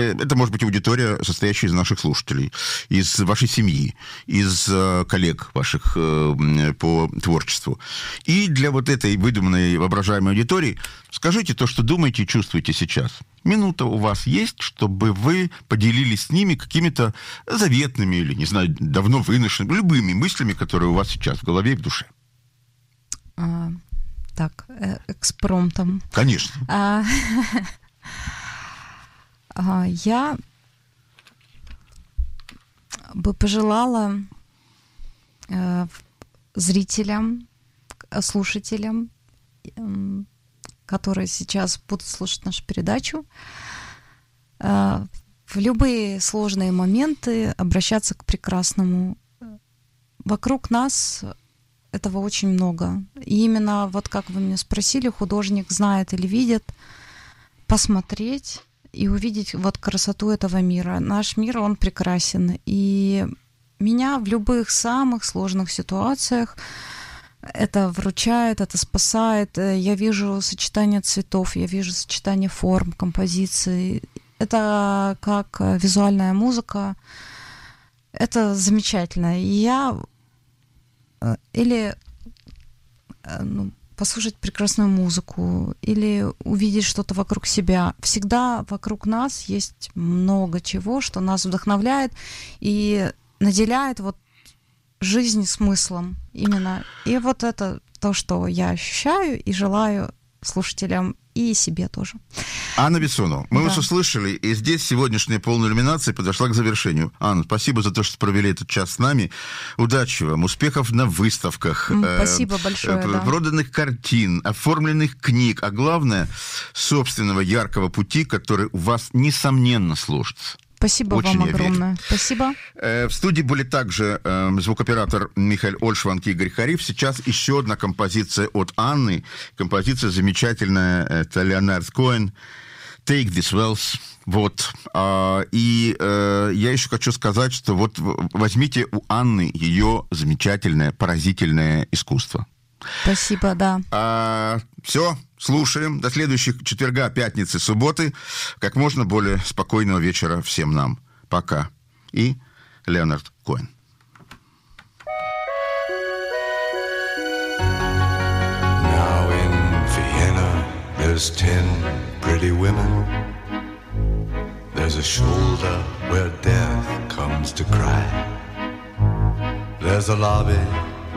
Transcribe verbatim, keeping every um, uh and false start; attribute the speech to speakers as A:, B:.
A: это может быть аудитория, состоящая из наших слушателей, из вашей семьи, из коллег ваших по творчеству. И для вот этой выдуманной воображаемой аудитории скажите то, что думаете и чувствуете сейчас. Минута у вас есть, чтобы вы поделились с ними какими-то заветными или, не знаю, давно выношенными, любыми мыслями, которые у вас сейчас в голове и в душе.
B: А, так, экспромтом.
A: Конечно.
B: А, а, я бы пожелала э, зрителям, слушателям, э, которые сейчас будут слушать нашу передачу, в любые сложные моменты обращаться к прекрасному. Вокруг нас этого очень много. И именно, вот как вы меня спросили, художник знает или видит, посмотреть и увидеть вот красоту этого мира. Наш мир, он прекрасен. И меня в любых самых сложных ситуациях это вручает, это спасает. Я вижу сочетание цветов, я вижу сочетание форм, композиций. Это как визуальная музыка. Это замечательно. И я или ну, послушать прекрасную музыку, или увидеть что-то вокруг себя. Всегда вокруг нас есть много чего, что нас вдохновляет и наделяет вот жизнь смыслом именно. И вот это то, что я ощущаю и желаю слушателям и себе тоже.
A: Анна Бессонова, мы
B: да.
A: вас услышали, и здесь сегодняшняя полная иллюминация подошла к завершению. Анна, спасибо за то, что провели этот час с нами. Удачи вам, успехов на выставках.
B: Спасибо э, большое,
A: э,
B: да.
A: Проданных картин, оформленных книг, а главное, собственного яркого пути, который у вас, несомненно, сложится.
B: Спасибо
A: Очень
B: вам огромное. Спасибо.
A: В студии были также э, звукооператор Михаил Ольшванг и Игорь Хариф. Сейчас еще одна композиция от Анны. Композиция замечательная. Это Леонард Коэн. Take This Wells. Вот. А, и э, я еще хочу сказать, что вот возьмите у Анны ее замечательное, поразительное искусство.
B: Спасибо, да.
A: А, все, слушаем. До следующих четверга, пятницы, субботы. Как можно более спокойного вечера всем нам. Пока. И Леонард Коэн.
C: Now in Vienna there's ten pretty women. There's a shoulder where death comes to cry. There's a lobby